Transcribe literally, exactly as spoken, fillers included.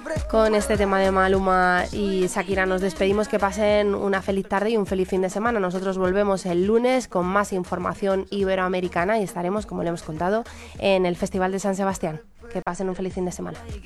Con este tema de Maluma y Shakira nos despedimos. Que pasen una feliz tarde y un feliz fin de semana. Nosotros volvemos el lunes con más información iberoamericana y estaremos, como le hemos contado, en el Festival de San Sebastián. Que pasen un feliz fin de semana.